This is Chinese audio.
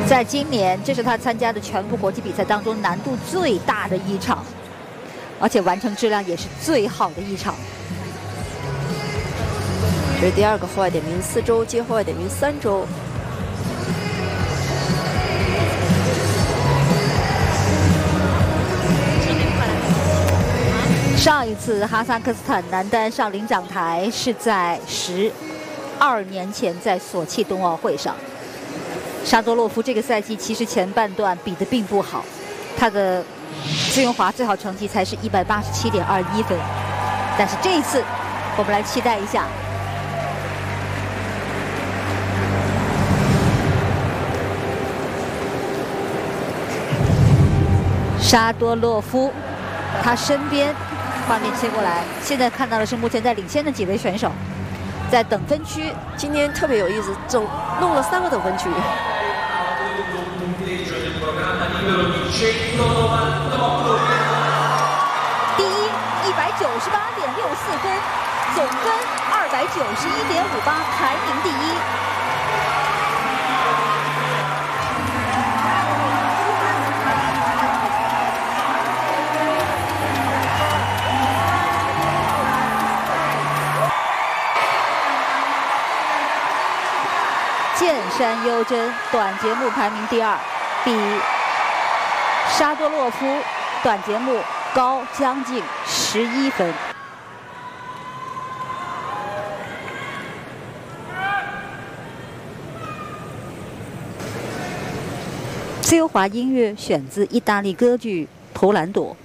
在今年，这是他参加的全部国际比赛当中难度最大的一场，而且完成质量也是最好的一场。 这是第2个户外点名4周，接户外点名3周。 上一次哈萨克斯坦男单上领奖台是在12年前，在索契冬奥会上。沙多洛夫这个赛季其实前半段比得并不好，他的自由滑最好成绩才是187.21分，但是这一次我们来期待一下。沙多洛夫，他身边画面切过来，现在看到的是目前在领先的几位选手，在等分区。 今天特别有意思，弄了3个等分区。 第一198.64分，总分291.58，排名第一。剑山优真短节目排名第2，比沙多洛夫短节目高将近11分。自由滑音乐选自意大利歌剧《图兰朵》。